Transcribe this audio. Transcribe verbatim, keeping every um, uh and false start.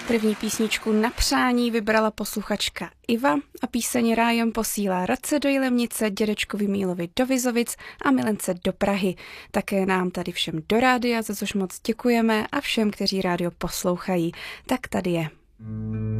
První písničku na přání vybrala posluchačka Iva a píseň rájem posílá Radce do Jilemnice, dědečkovi Mílovi do Vizovic a Milence do Prahy. Také nám tady všem do rádia, za což moc děkujeme, a všem, kteří rádio poslouchají. Tak tady je.